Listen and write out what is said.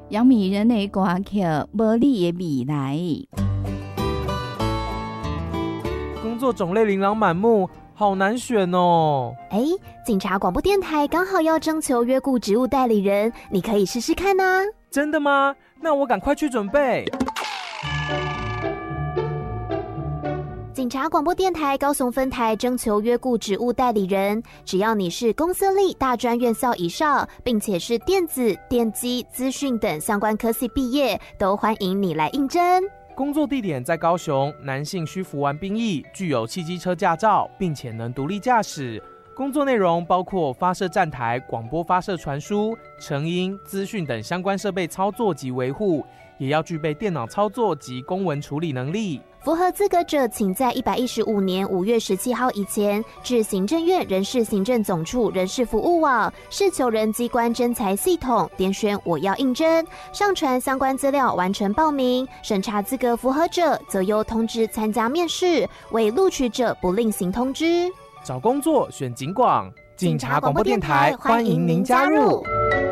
杨迷人的歌曲《无你的未来》。 工作种类琳琅满目，好难选哦。 警察广播电台刚好要征求约雇职务代理人，你可以试试看啊。 真的吗？那我赶快去准备。 警察广播电台高雄分台征求约雇职务代理人，只要你是公私立大专院校以上，并且是电子、电机、资讯等相关科系毕业，都欢迎你来应征。 工作地点在高雄，男性需服完兵役，具有汽机车驾照，并且能独立驾驶。工作内容包括发射站台、广播发射传输、成音、资讯等相关设备操作及维护，也要具备电脑操作及公文处理能力。 符合资格者，请在115年5月17号以前至行政院人事行政总处人事服务网事求人机关征才系统点选我要应征，上传相关资料完成报名，审查资格符合者则由通知参加面试，未录取者不另行通知。 找工作选警广，警察广播电台欢迎您加入。